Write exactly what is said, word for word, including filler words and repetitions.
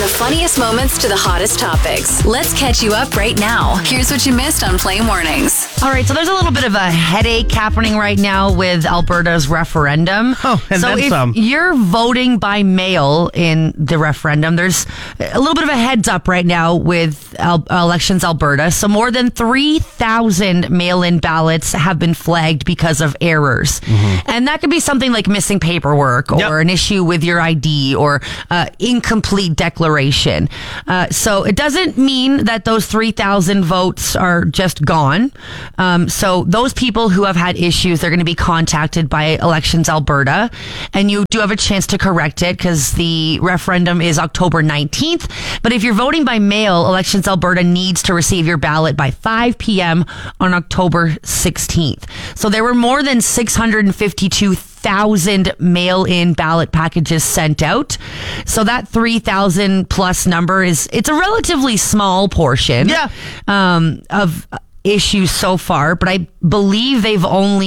funniest moments to the hottest topics. Let's catch you up right now. Here's what you missed on Play Mornings. All right, so there's a little bit of a headache happening right now with Alberta's referendum. Oh, and so then if some. you're voting by mail in the referendum, there's a little bit of a heads up right now with Al- Elections Alberta. So more than three thousand mail-in ballots have been flagged because of errors. Mm-hmm. And that could be something like missing paperwork or Yep. an issue with your I D or uh, incomplete declaration. Uh, so it doesn't mean that those three thousand votes are just gone. Um, so those people who have had issues, they're going to be contacted by Elections Alberta, and you do have a chance to correct it because the referendum is October nineteenth. But if you're voting by mail, Elections Alberta needs to receive your ballot by five p.m. on October sixteenth. So there were more than six hundred fifty-two thousand mail-in ballot packages sent out. So that three thousand plus number is, it's a relatively small portion Yeah. um, of issues so far, but I believe they've only